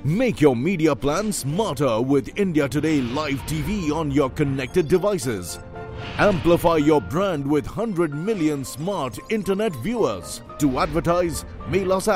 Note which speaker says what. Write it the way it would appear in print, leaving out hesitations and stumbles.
Speaker 1: Make your media plan smarter with India Today Live TV on your connected devices. Amplify your brand with 100 million smart internet viewers. To advertise, mail us at